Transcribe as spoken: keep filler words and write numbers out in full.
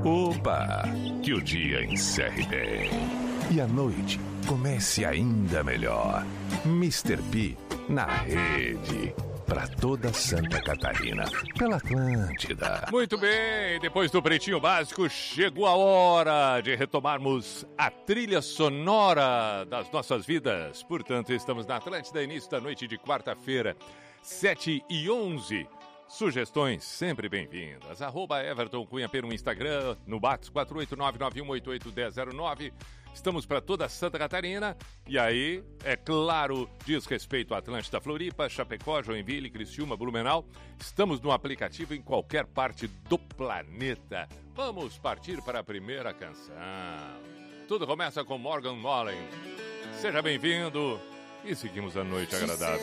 Opa! Que o dia encerre bem. E a noite comece ainda melhor. mister P na rede. Para toda Santa Catarina, pela Atlântida. Muito bem, depois do Pretinho Básico, chegou a hora de retomarmos a trilha sonora das nossas vidas. Portanto, estamos na Atlântida, início da noite de quarta-feira, sete e onze. Sugestões sempre bem-vindas. Arroba Everton Cunha pelo Instagram, no Bax quatro oito nove nove um oito oito um zero zero nove. Estamos para toda Santa Catarina. E aí, é claro, diz respeito a Atlântida, Floripa, Chapecó, Joinville, Criciúma, Blumenau. Estamos no aplicativo em qualquer parte do planeta. Vamos partir para a primeira canção. Tudo começa com Morgan Wallen. Seja bem-vindo e seguimos a noite agradável.